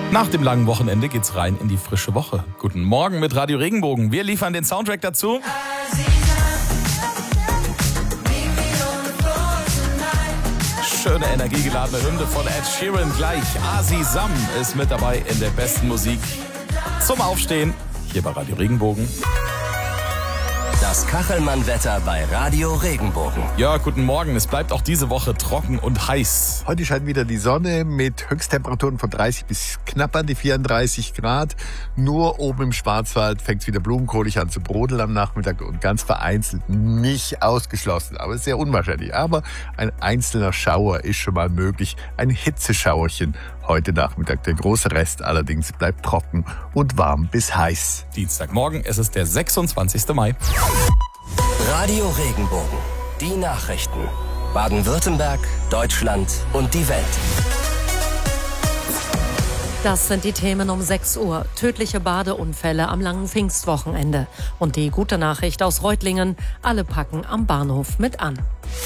Nach dem langen Wochenende geht's rein in die frische Woche. Guten Morgen mit Radio Regenbogen. Wir liefern den Soundtrack dazu. Schöne energiegeladene Hymne von Ed Sheeran gleich. Asi Sam ist mit dabei in der besten Musik zum Aufstehen hier bei Radio Regenbogen. Das Kachelmann-Wetter bei Radio Regenbogen. Ja, guten Morgen. Es bleibt auch diese Woche trocken und heiß. Heute scheint wieder die Sonne mit Höchsttemperaturen von 30 bis knapp an die 34 Grad. Nur oben im Schwarzwald fängt es wieder blumenkohlig an zu brodeln am Nachmittag und ganz vereinzelt nicht ausgeschlossen, aber sehr unwahrscheinlich. Aber ein einzelner Schauer ist schon mal möglich. Ein Hitzeschauerchen heute Nachmittag. Der große Rest allerdings bleibt trocken und warm bis heiß. Dienstagmorgen, es ist der 26. Mai. Radio Regenbogen. Die Nachrichten. Baden-Württemberg, Deutschland und die Welt. Das sind die Themen um 6 Uhr. Tödliche Badeunfälle am langen Pfingstwochenende. Und die gute Nachricht aus Reutlingen. Alle packen am Bahnhof mit an.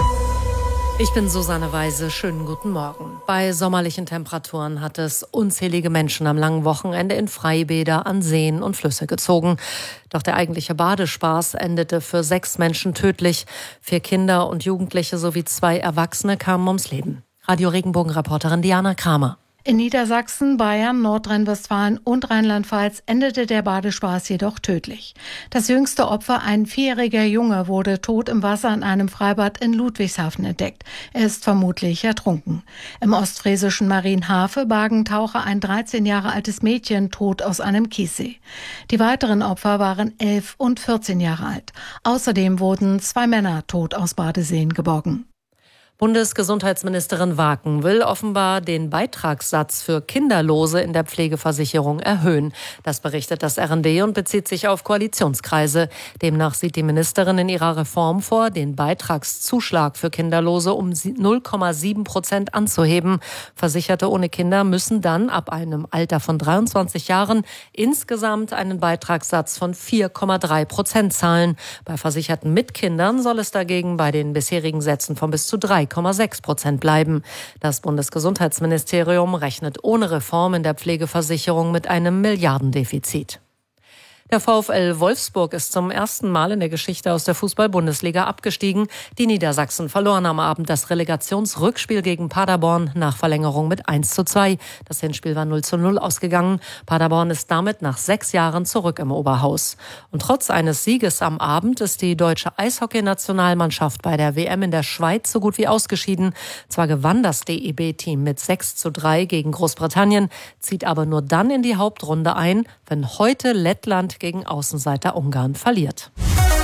Ich bin Susanne Weise. Schönen guten Morgen. Bei sommerlichen Temperaturen hat es unzählige Menschen am langen Wochenende in Freibäder, an Seen und Flüsse gezogen. Doch der eigentliche Badespaß endete für 6 Menschen tödlich. 4 Kinder und Jugendliche sowie 2 Erwachsene kamen ums Leben. Radio Regenbogen-Reporterin Diana Kramer. In Niedersachsen, Bayern, Nordrhein-Westfalen und Rheinland-Pfalz endete der Badespaß jedoch tödlich. Das jüngste Opfer, ein 4-jähriger Junge, wurde tot im Wasser in einem Freibad in Ludwigshafen entdeckt. Er ist vermutlich ertrunken. Im ostfriesischen Marienhafe bargen Taucher ein 13 Jahre altes Mädchen tot aus einem Kiessee. Die weiteren Opfer waren 11 und 14 Jahre alt. Außerdem wurden 2 Männer tot aus Badeseen geborgen. Bundesgesundheitsministerin Waken will offenbar den Beitragssatz für Kinderlose in der Pflegeversicherung erhöhen. Das berichtet das RND und bezieht sich auf Koalitionskreise. Demnach sieht die Ministerin in ihrer Reform vor, den Beitragszuschlag für Kinderlose um 0,7% anzuheben. Versicherte ohne Kinder müssen dann ab einem Alter von 23 Jahren insgesamt einen Beitragssatz von 4,3% zahlen. Bei Versicherten mit Kindern soll es dagegen bei den bisherigen Sätzen von bis zu 3,6% bleiben. Das Bundesgesundheitsministerium rechnet ohne Reform in der Pflegeversicherung mit einem Milliardendefizit. Der VfL Wolfsburg ist zum ersten Mal in der Geschichte aus der Fußball-Bundesliga abgestiegen. Die Niedersachsen verloren am Abend das Relegationsrückspiel gegen Paderborn nach Verlängerung mit 1:2. Das Hinspiel war 0:0 ausgegangen. Paderborn ist damit nach 6 Jahren zurück im Oberhaus. Und trotz eines Sieges am Abend ist die deutsche Eishockey-Nationalmannschaft bei der WM in der Schweiz so gut wie ausgeschieden. Zwar gewann das DEB-Team mit 6:3 gegen Großbritannien, zieht aber nur dann in die Hauptrunde ein, wenn heute Lettland gegen Außenseiter Ungarn verliert.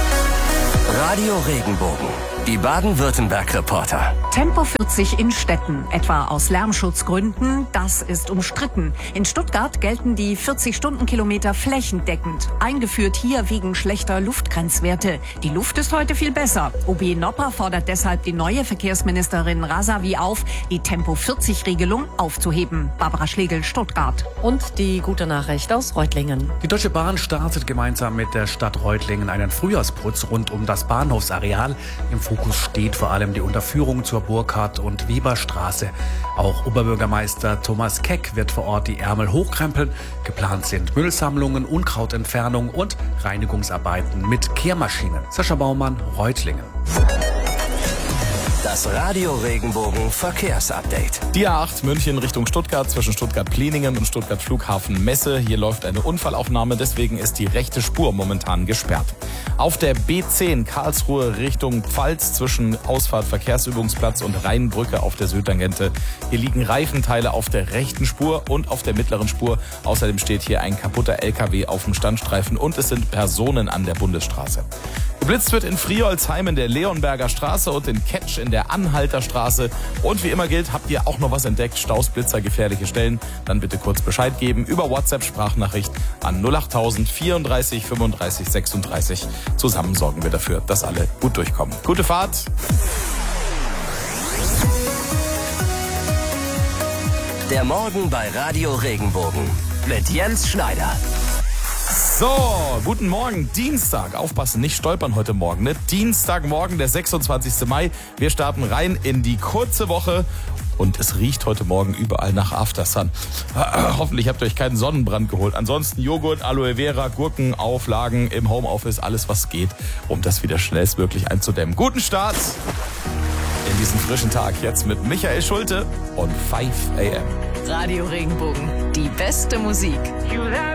Radio Regenbogen. Die Baden-Württemberg-Reporter. Tempo 40 in Städten, etwa aus Lärmschutzgründen, das ist umstritten. In Stuttgart gelten die 40-Stundenkilometer flächendeckend. Eingeführt hier wegen schlechter Luftgrenzwerte. Die Luft ist heute viel besser. OB Nopper fordert deshalb die neue Verkehrsministerin Rasavi auf, die Tempo-40-Regelung aufzuheben. Barbara Schlegel, Stuttgart. Und die gute Nachricht aus Reutlingen. Die Deutsche Bahn startet gemeinsam mit der Stadt Reutlingen einen Frühjahrsputz rund um das Bahnhofsareal. Im Fokus steht vor allem die Unterführung zur Burkhardt- und Weberstraße. Auch Oberbürgermeister Thomas Keck wird vor Ort die Ärmel hochkrempeln. Geplant sind Müllsammlungen, Unkrautentfernung und Reinigungsarbeiten mit Kehrmaschinen. Sascha Baumann, Reutlingen. Das Radio Regenbogen Verkehrsupdate. Die A8 München Richtung Stuttgart zwischen Stuttgart-Pliningen und Stuttgart Flughafen Messe. Hier läuft eine Unfallaufnahme, deswegen ist die rechte Spur momentan gesperrt. Auf der B10 Karlsruhe Richtung Pfalz zwischen Ausfahrt Verkehrsübungsplatz und Rheinbrücke auf der Südtangente. Hier liegen Reifenteile auf der rechten Spur und auf der mittleren Spur. Außerdem steht hier ein kaputter LKW auf dem Standstreifen und es sind Personen an der Bundesstraße. Geblitzt wird in Friolsheim in der Leonberger Straße und in Ketsch in der Anhalter Straße. Und wie immer gilt, habt ihr auch noch was entdeckt, Staus, Blitzer, gefährliche Stellen, dann bitte kurz Bescheid geben über WhatsApp-Sprachnachricht an 08000 34 35 36. Zusammen sorgen wir dafür, dass alle gut durchkommen. Gute Fahrt! Der Morgen bei Radio Regenbogen mit Jens Schneider. So, guten Morgen, Dienstag. Aufpassen, nicht stolpern heute Morgen. Ne? Dienstagmorgen, der 26. Mai. Wir starten rein in die kurze Woche. und es riecht heute Morgen überall nach Aftersun. Hoffentlich habt ihr euch keinen Sonnenbrand geholt. Ansonsten Joghurt, Aloe Vera, Gurken, Auflagen im Homeoffice, alles was geht, um das wieder schnellstmöglich einzudämmen. Guten Start in diesen frischen Tag. Jetzt mit Michael Schulte und 5 AM. Radio Regenbogen, die beste Musik. You